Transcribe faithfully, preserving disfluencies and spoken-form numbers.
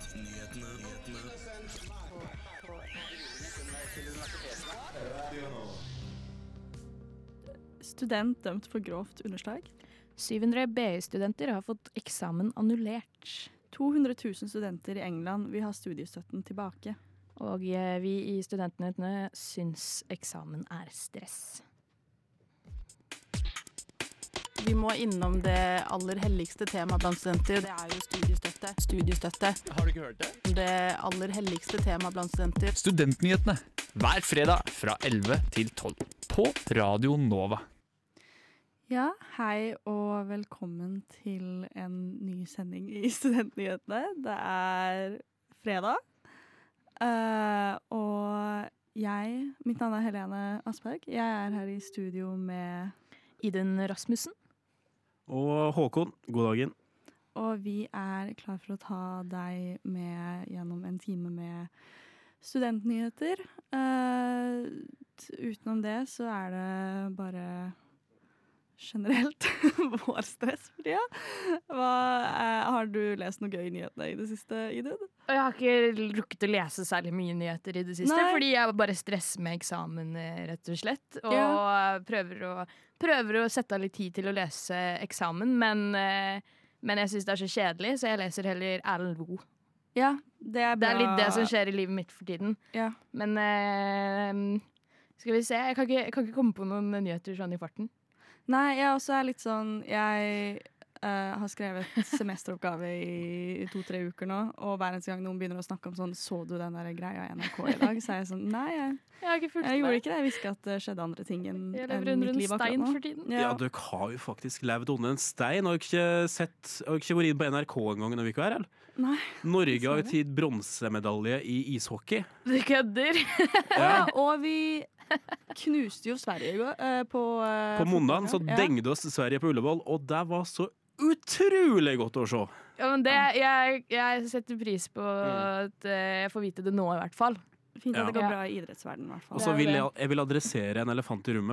Student dømt for grovt underslag. syv hundre B I-studenter har fått eksamen annullert. to hundre tusen studenter i England vil ha studiestøtten tilbake. Og eh, vi i Studentnyhetene syns eksamen er stress. Vi må innom det aller helligste temaet blant studenter. Det er jo studiestøtte. Studiestøtte. Har du ikke hørt det? Det aller helligste temaet blant studenter. Studentnyhetene hver fredag fra elleve til tolv på Radio Nova. Ja, hei og velkommen til en ny sending i Studentnyhetene. Det er fredag, uh, og jeg, mitt navn er Helene Asperg. Jeg er her i studio med Iden Rasmussen. Og Håkon, god dagen. Og vi er klar for å ta deg med gjennom en time med studentnyheter. Uh, utenom det så er det bare generelt vår stress for tida. Hva, uh, har du lest noe gøy i nyhetene i det siste, Idun? Og jeg har ikke rukket å lese særlig mye nyheter i det siste, Nei. fordi jeg bare stresser med eksamen, rett og slett. Og Ja. prøver, å, prøver å sette av litt tid til å lese eksamen, men, eh, men jeg synes det er så kjedelig, så jeg leser heller Erlend Loe. Ja, det er Det bra. er litt det som skjer i livet mitt for tiden. Ja. Men eh, skal vi se, jeg kan, ikke, jeg kan ikke komme på noen nyheter sånn i farten. Nei, jeg også er litt sånn Jeg uh, har skrevet semesteroppgave i to-tre uker nå, og hver eneste gang noen begynner å snakke om sånn Så du den der greia i N R K i dag? Så er jeg sånn Nei, jeg, Jeg har ikke fulgt jeg gjorde med. ikke det. Jeg visste ikke at det skjedde andre ting enn Jeg enn lever under mitt en liv akkurat stein nå. for tiden. Ja, Ja. dere har jo faktisk levd under en stein. Har dere ikke sett Har dere ikke vært inn på N R K en gang denne uka her, eller? Nei. Norge har jo Dessverre. tatt bronsemedalje i ishockey. Du kødder! Ja, og vi knuste jo Sverige i går, eh, på eh, På mandag så fotballen. Ja. dengde oss Sverige på Ullevål, og det var så utrolig godt å se. Ja, men det, jeg, jeg setter pris på at eh, jeg får vite det nå i hvert fall. Fint at det Ja. går bra i idrettsverdenen, i hvert fall. Og Det så er vil det. jeg, jeg vil adressere en elefant i rommet.